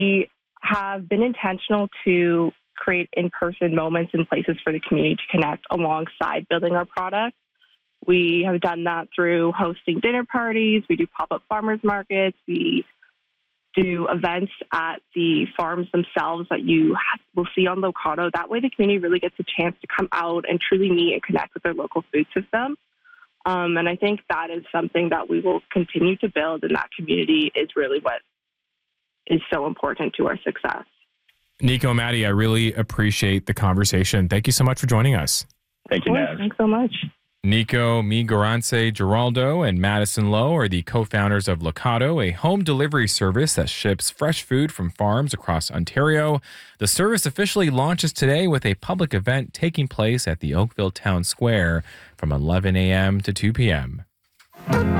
We have been intentional to create in-person moments and places for the community to connect alongside building our product. We have done that through hosting dinner parties. We do pop-up farmers markets. We do events at the farms themselves that you will see on Locado. That way the community really gets a chance to come out and truly meet and connect with their local food system. And I think that is something that we will continue to build, and that community is really what is so important to our success. Nico, Maddie, I really appreciate the conversation. Thank you so much for joining us. Thank you, Naz. Thanks so much. Nico Migorance Giraldo and Madison Lowe are the co-founders of Locado, a home delivery service that ships fresh food from farms across Ontario. The service officially launches today with a public event taking place at the Oakville Town Square from 11 a.m. to 2 p.m.